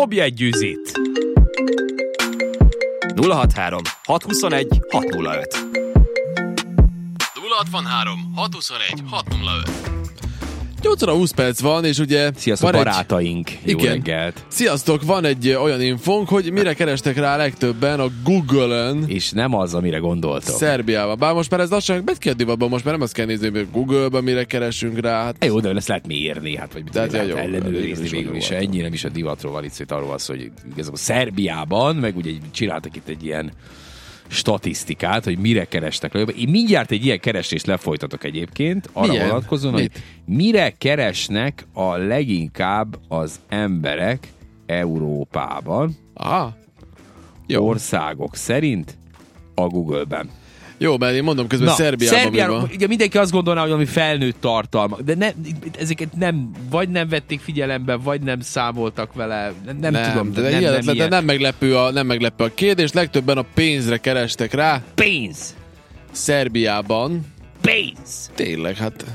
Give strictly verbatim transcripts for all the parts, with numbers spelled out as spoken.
dobj egy üzit! nulla hatvanhárom hatszázhuszonegy hatszázöt nulla hatvanhárom hatszázhuszonegy hatszázöt nyolc óra húsz perc van, és ugye... Sziasztok, barátaink! Egy... Jó Igen. reggelt! Sziasztok! Van egy olyan infónk, hogy mire kerestek rá legtöbben a Google-ön. És nem az, amire gondoltok. Szerbiában. Bár most már ez lassan meg kell divatban, most már nem azt kell nézni, hogy Google-ban mire keresünk rá. Hát... Jó, de ezt lehet mérni, hát vagy lehet, lehet jó, ellenőrizni végül is. Ennyi nem is a divatról van itt, arról van szó, hogy igazából Szerbiában, meg ugye csináltak itt egy ilyen statisztikát, hogy mire kerestek le. Én mindjárt egy ilyen keresést lefolytatok egyébként, arra Milyen? vonatkozóan, hogy mire keresnek a leginkább az emberek Európában, Aha. Jó. országok szerint a Google-ben. Jó, mert én mondom közben Na, Szerbiában, Szerbiában van. ugye mindenki azt gondolná, hogy ami felnőtt tartalmak, de ne, ezeket nem, vagy nem vették figyelembe, vagy nem számoltak vele, nem, nem, nem tudom. De, nem, nem, nem, de ilyen. nem, meglepő a, nem meglepő a kérdés, legtöbben a pénzre kerestek rá. Pénz! Szerbiában. Pénz! Tényleg, hát...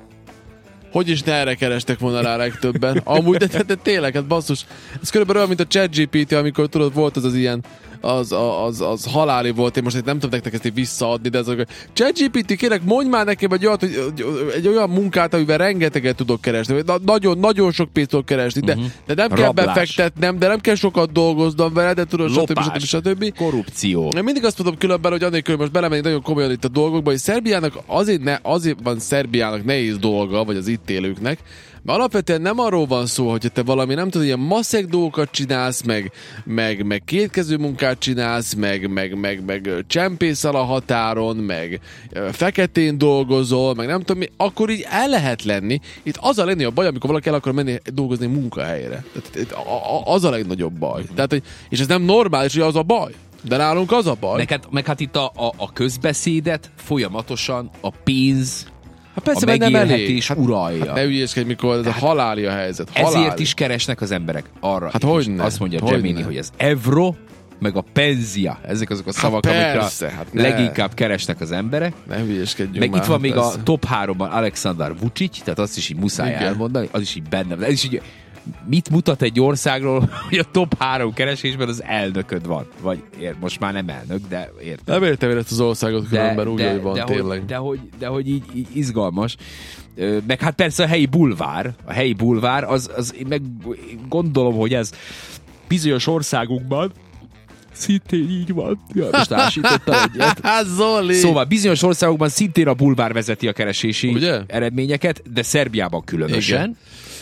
Hogy is ne erre kerestek volna rá legtöbben? Amúgy, de, de, de tényleg, hát basszus. Ez körülbelül olyan, mint a ChatGPT, amikor tudod, volt az az ilyen, az, az, az haláli volt, én most itt nem tudom nektek ezt így visszaadni, de ez a ChatGPT, kérlek, mondj már nekem egy, olyat, hogy, egy olyan munkát, amivel rengeteget tudok keresni. Nagyon, nagyon sok pénzt tudok keresni, de, uh-huh. de nem kell Rablás. befektetnem, de nem kell sokat dolgoznom vele, de tudod, Lopás. stb. stb. stb. Korrupció. Én mindig azt mondom különben, hogy annélkül most belemenni nagyon komolyan itt a dolgokba, hogy Szerbiának azért, ne, azért van Szerbiának nehéz dolga, vagy az itt élőknek, mert alapvetően nem arról van szó, hogy te valami, nem tudod, ilyen maszek dolgokat csinálsz, meg, meg, meg kétkezű munkát csinálsz, meg, meg, meg, meg csempészel a határon, meg feketén dolgozol, meg nem tudom mi, akkor így el lehet lenni. Itt az a lenni a baj, amikor valaki el akar menni dolgozni munkahelyre. Tehát, az a legnagyobb baj. Tehát, hogy, és ez nem normális, hogy az a baj. De nálunk az a baj. Meg hát, meg hát itt a, a, a közbeszédet folyamatosan a pénz, hát persze, a nem elég. megélhetés Hát, uralja. Hát ne ügyeskedj, mikor ez hát, a haláli a helyzet. Haláli. Ezért is keresnek az emberek arra. Hát hogyne. Azt mondja Gemini, hogy az evro, meg a penzia, ezek azok a szavak, hát amikre persze, hát leginkább keresnek az emberek. Ne hülyeskedjünk meg már, itt van még persze. a top háromban Alexander Vučić, tehát azt is így muszáj Igen. elmondani, az is így benne van. Ez is így, mit mutat egy országról, hogy a top három keresésben az elnököd van? Vagy ér, most már nem elnök, de értem. Nem értem én ezt az országot különben úgy, hogy van de, tényleg. Hogy, de, hogy, de hogy így, így izgalmas. Meg hát persze a helyi bulvár, a helyi bulvár, az, az én meg gondolom, hogy ez bizonyos országokban szintén így van. Ja, most ásítottam egyet. Zoli! Szóval bizonyos országokban szintén a bulvár vezeti a keresési Ugye? eredményeket, de Szerbiában különösen. Igen.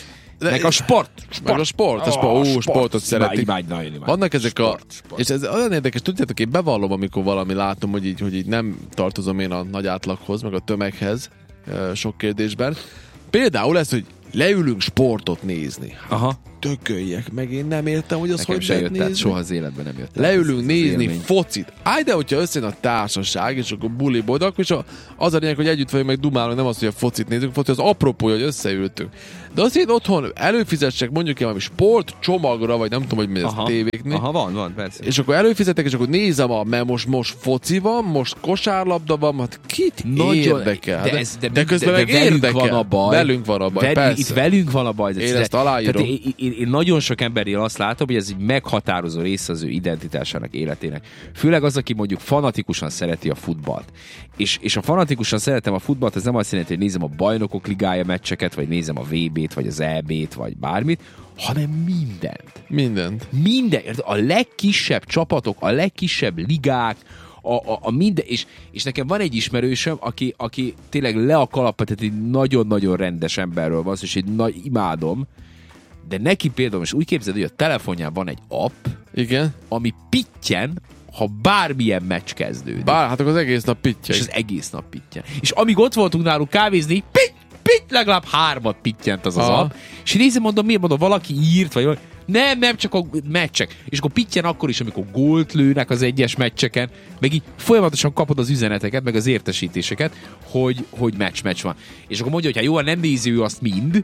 Meg a sport. sport. Meg a sport. A sport. Ó, sport. sportot szeretik. Imágy, nagyon imágy. Vannak ezek sport, a... Sport. És ez olyan érdekes, tudjátok, én bevallom, amikor valami látom, hogy így, hogy így nem tartozom én a nagy átlaghoz, meg a tömeghez sok kérdésben. Például ez, hogy leülünk sportot nézni. Aha. Tököljek meg, én nem értem, hogy az Nekem hogy se lehet jött, tehát nézni. soha az életben nem jött. Leülünk ez, ez nézni élmény. focit. Áj, de hogyha összejön a társaság, és akkor buliból, de akkor is a, az a lényeg, hogy együtt vagyunk, meg dumálunk, nem az, hogy a focit nézzük, foci az apropója, hogy összeültünk. De azt, hogy otthon előfizessek mondjuk ilyen valami sport csomagra, vagy nem tudom, hogy mi ez a tévéknél. Aha, van, van, persze. És akkor előfizetek, és akkor nézem, a, mert most, most foci van, most kosárlabda van, hát kit Nagyon érdekel? De, ez, de, de közben de, de meg velünk érdekel. van a baj. Velünk van a baj, Vel, persze. Itt velünk van a baj. Én ezt aláírom. Tehát én, én, én nagyon sok embernél azt látom, hogy ez egy meghatározó része az ő identitásának, életének. Főleg az, aki mondjuk fanatikusan szereti a futballt. És, és a fanatikusan szeretem a futballt, ez nem azt jelenti, hogy nézem a Bajnokok Ligája meccseket, vagy nézem a vé bét, vagy az é bét, vagy bármit, hanem mindent. Mindent. Minden. A legkisebb csapatok, a legkisebb ligák, A, a, a minden, és, és nekem van egy ismerősöm, aki, aki tényleg le a kalapot, tehát egy nagyon-nagyon rendes emberről van, és egy nagy imádom, de neki például most úgy képzeld, hogy a telefonján van egy app, Igen. ami pittyen, ha bármilyen meccs kezdődik. Bár, hát akkor az egész nap pittyeg. És az egész nap pittyen. És amíg ott voltunk náluk kávézni, pitt, pitt, legalább hármat pittyent az az Aha. app. És nézem, mondom, miért mondom, valaki írt, vagy valami. Nem, nem, csak a meccsek. És akkor pittyen akkor is, amikor gólt lőnek az egyes meccseken, meg így folyamatosan kapod az üzeneteket, meg az értesítéseket, hogy, hogy meccs-meccs van. És akkor mondja, hogy hát jó, nem nézi ő azt mind,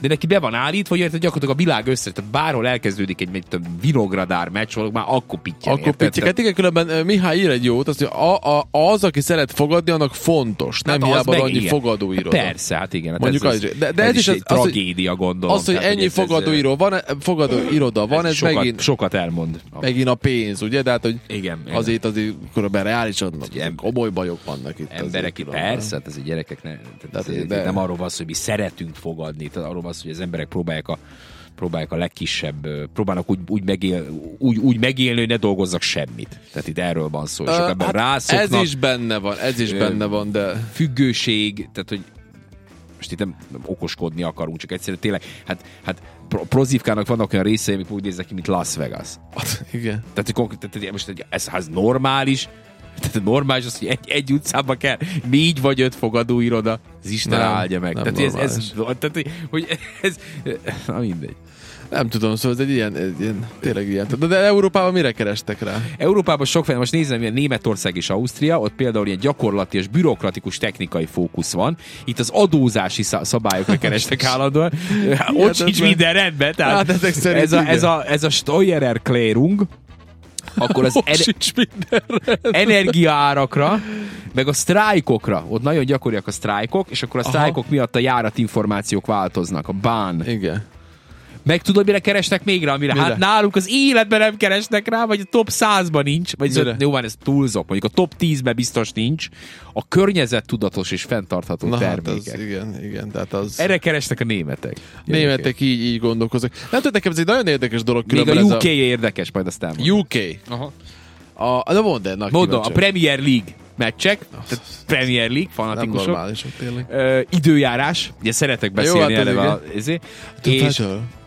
de neki be van állítva, hogy gyakorlatilag a világ összes, tehát bárhol elkezdődik egy, egy Vinogradár meccs, már akkor pittyen. Akkor pittyen. Hát igen, különben Mihály ír egy jót, azt, hogy a, a, az, aki szeret fogadni, annak fontos. Nem hát hiába annyi igen. fogadóíró. Persze, hát igen. Hát mondjuk ez, az, de, de ez, ez is egy tragédia, gondolom. Az, hogy tehát, ennyi fogadóíró van, fogadóiroda van, ez, ez sokat, megint... Sokat elmond. Megint a pénz, ugye? De hát, hogy igen, azért azért körülbelül reálisan komoly bajok vannak itt. Emberek itt, persze, hát ez a gyerekek ne, tehát ez de... nem arról van szó, hogy mi szeretünk fogadni, tehát arról van szó, hogy az emberek próbálják a, próbálják a legkisebb, próbálnak úgy, úgy, megél, úgy, úgy megélni, hogy ne dolgozzak semmit. Tehát itt erről van szó. És uh, ebben hát rászoknak, ez is benne van, ez is benne van, de... Függőség, tehát hogy most itt nem, nem okoskodni akarunk, csak egyszerűen tényleg, hát, hát Prozivkának vannak olyan részei, amik úgy néznek ki, mint Las Vegas. Igen. Tehát, hogy, tehát most ez, ez normális, tehát normális az, hogy egy, egy utcában kell négy vagy öt fogadóiroda, az Isten nem, áldja meg. Nem tehát ez, ez, tehát, hogy ez, na mindegy. Nem tudom, szóval ez egy ilyen, egy ilyen tényleg ilyen. De, de Európában mire kerestek rá? Európában sok, most nézem, milyen Németország és Ausztria, ott például ilyen gyakorlati és bürokratikus technikai fókusz van. Itt az adózási szabályokra kerestek állandóan. Ott sincs minden rendben. Tehát hát ez, a, ez, a, ez a Steuererklärung, akkor az en- energiaárakra, meg a sztrájkokra, ott nagyon gyakoriak a sztrájkok, és akkor a sztrájkok Aha. miatt a járatinformációk változnak, a bán. Igen. Meg tudod, mire keresnek még rá? Amire? Hát nálunk az életben nem keresnek rá, vagy a top százban nincs, vagy az, jó van, ez túlzok, mondjuk a top tízben biztos nincs. A környezettudatos és fenntartható Na, termékek. Hát az, igen, igen. Tehát az... Erre keresnek a németek. Németek így, így gondolkoznak. Nem tudom, nekem ez egy nagyon érdekes dolog. Még a U K a... érdekes, majd aztán mondom. U K. Aha. A, de mondd el, Mondom, a Premier League meccsek, tehát Premier League, fanatikusok. Nem normálisok, tényleg. Ö, időjárás, ugye szeretek beszélni hát eleve. Ezért. És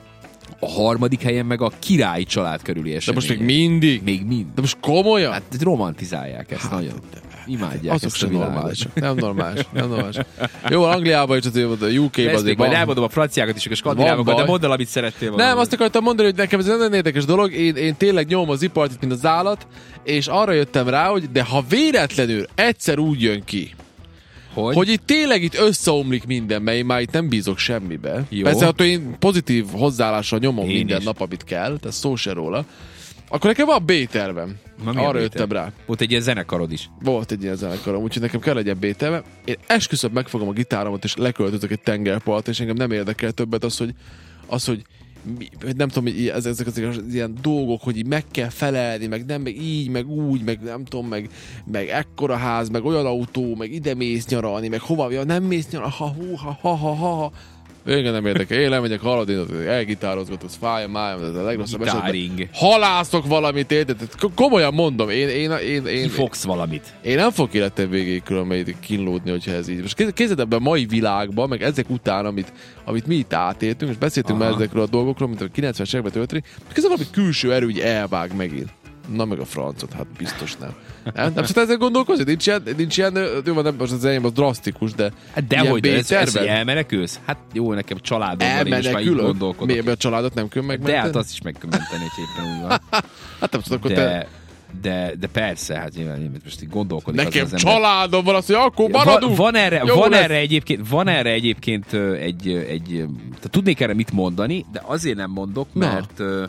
a harmadik helyen meg a királyi család körüli események. De most még mindig? Még mindig. De most komolyan? Hát romantizálják ezt hát, nagyon. Imádják azok ezt a világot. Nem normális. Nem normális. Jó, Angliában is, azért a U K-ban azért majd elmondom a franciákat is, a skandinávokat, de mondd el, amit szerettél volna. Nem, azt akartam mondani, hogy nekem ez egy nagyon érdekes dolog. Én, én tényleg nyomom az ipartit, mint az állat, és arra jöttem rá, hogy de ha véletlenül egyszer úgy jön ki, Hogy? hogy itt tényleg itt összeomlik minden, mert én már itt nem bízok semmibe. Jó. Persze, hogy én pozitív hozzáállással nyomom én minden is. Nap, amit kell, tehát szó se róla. Akkor nekem van B-tervem. Arra jöttem rá. Volt egy ilyen zenekarod is. Volt egy ilyen zenekarom, úgyhogy nekem kell egy B-tervem. Én esküszöm, megfogom a gitáromat, és leköltözök egy tengerpartra, és engem nem érdekel többet az, hogy, az, hogy nem tudom, ez, ezek az ilyen dolgok, hogy így meg kell felelni, meg nem, meg így, meg úgy, meg nem tudom, meg, meg ekkora ház, meg olyan autó, meg ide mész nyaralni, meg hova, ja, nem mész nyaralni, ha, hú, ha, ha, ha, ha. Engem nem érdekel, én lemegyek haladni, elgitározgatok, az fájja, májam, ez a legrosszabb esetben. Halászok valamit, érted? Komolyan mondom, én... én, én, én Kifogsz valamit. Én nem fogok életem végéig különben kínlódni, hogyha ez így. Most kézzed ebben a mai világban, meg ezek után, amit, amit mi itt átéltünk, és beszéltünk már ezekről a dolgokról, mint a kilencvenes években történik, és ez valami külső erő így elvág megint. Na meg a francot, hát biztos nem. Nem, nem szóval ezzel gondolkozni? Nincs ilyen, nincs ilyen jó, nem, most az enyém az drasztikus, de hát dehogy, ez, ez, hogy elmenekülsz? Hát jó, nekem családom van, én is már így gondolkodok. Miért a családot nem kell megmenteni? De hát azt is meg kell menteni, hogy éppen úgy van. Hát nem tudom, akkor de, te... De, de persze, hát nyilván most így gondolkodik. Nekem az az családom van, azt, hogy akkor maradunk. Van, van, erre, van, erre egyébként, van erre egyébként egy, egy, egy tudnék erre mit mondani, de azért nem mondok, mert... Na.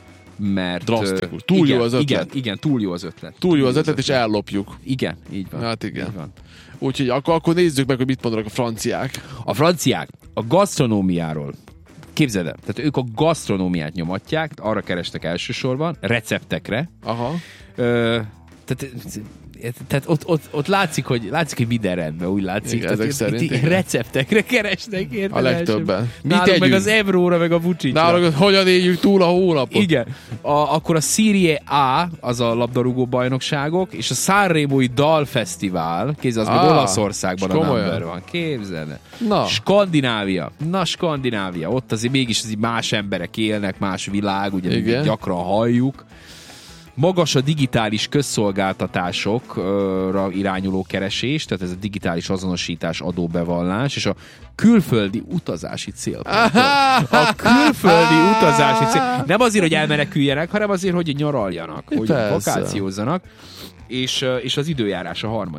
Mert drasztikus. Túl igen, jó az ötlet. Igen, igen, túl jó az ötlet. Túl jó az ötlet, és ellopjuk. Igen, így van. Hát igen. Így van. Úgyhogy akkor, akkor nézzük meg, hogy mit mondanak a franciák. A franciák a gasztronómiáról. Képzeld el, tehát ők a gasztronómiát nyomatják, arra kerestek elsősorban, receptekre. Aha. Ö, tehát Tehát ott, ott, ott látszik, hogy, látszik, hogy minden rendben, úgy látszik. Igen, ezek szerint, itt receptekre keresnek, érted? A legtöbben. Nálunk meg az Evróra, meg a Vucicra. Nálunk hogyan éljük túl a hónapot. Igen. A, akkor a Serie A, az a labdarúgó bajnokságok, és a Sanremói Dalfesztivál, kézzel, az ah, meg Olaszországban a number van. Képzeld. Na. Skandinávia. Na, Skandinávia. Ott azért mégis azért más emberek élnek, más világ, ugye gyakran halljuk. Magas a digitális közszolgáltatásokra irányuló keresés, tehát ez a digitális azonosítás, adóbevallás, és a külföldi utazási célpont. A külföldi utazási cél. Nem azért, hogy elmeneküljenek, hanem azért, hogy nyaraljanak, hogy vakációzzanak, és, és az időjárás a harmadik.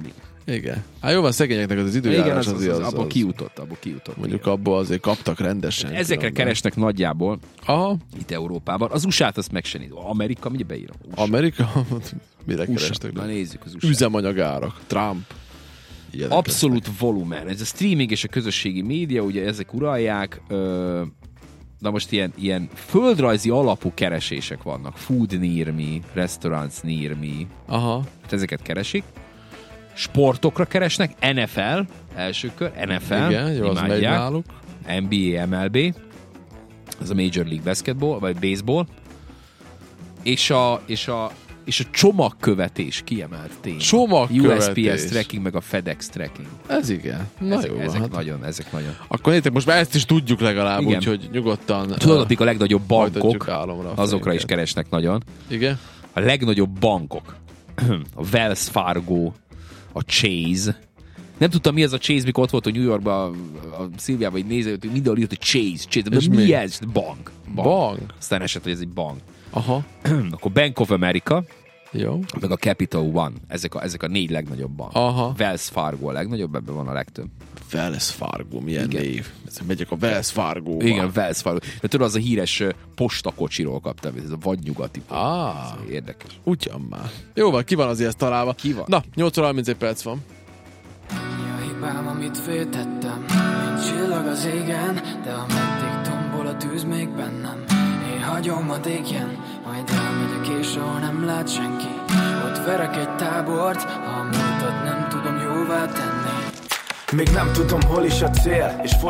Igen. Hát jó van, szegényeknek az, az időjárás igen, az, az, azért az, az, abból az, kijutott, abból kijutott. mondjuk abból azért kaptak rendesen. Ezekre különben. keresnek nagyjából Aha. itt Európában. Az u es á-t azt meg se nézem. Amerika, mindjárt beírom. u es á. Amerika? Mire u es á. kerestek? Na nézzük az u es á. Üzemanyagárak. Trump. Ilyenek Abszolút volumen. Ez a streaming és a közösségi média, ugye ezek uralják. Ö, na most ilyen, ilyen földrajzi alapú keresések vannak. Food near me, restaurants near me. Aha. Hát ezeket keresik. Sportokra keresnek. en ef el, első kör. en ef el. Igen, jó, az megy náluk. en bé á, em el bé. Ez a Major League Basketball, vagy Baseball. És a, és a, és a csomagkövetés kiemelt téma. Csomagkövetés. u es pé es tracking, meg a FedEx tracking. Ez igen. Na ezek, jó, ezek hát. nagyon, ezek nagyon. Akkor nézzétek, most már ezt is tudjuk legalább, Igen. úgyhogy nyugodtan... Tudod, akik a legnagyobb bankok, álomra a azokra is fejünket. keresnek nagyon. Igen? A legnagyobb bankok. A Wells Fargo, a Chase. Nem tudtam, mi ez a Chase, mikor ott volt a New Yorkban, a, a Szilviában, így nézett, hogy mindenhol írt, hogy Chase, Chase. De És mi, mi? ez? Bank. Bank? Aztán esett, hogy ez egy bank. Aha. Akkor Bank of America, Jó. meg a Capital One. Ezek a, ezek a négy legnagyobb bank. Aha. Wells Fargo a legnagyobb, ebben van a legtöbb. Wells Fargo, milyen Igen. név. Megyek a Wells Fargo-ba. Igen, Wells Fargo. De tudod, az a híres ö, postakocsiról kaptam, ez a vadnyugati posta. Ah. Ez érdekes. Ugyan már. Jó van, ki van azért ezt találva? Ki van? Na, nyolc óra harmincegy perc van. A hibám, amit féltettem, mint csillag az égen, de ameddig tombol a tűz még bennem, én hagyom a égjen, majd elmegyek és ahol nem lát senki, ott verek egy tábort, ha a múltat nem tudom jóvá tenni. Még nem tudom, hol is a cél, és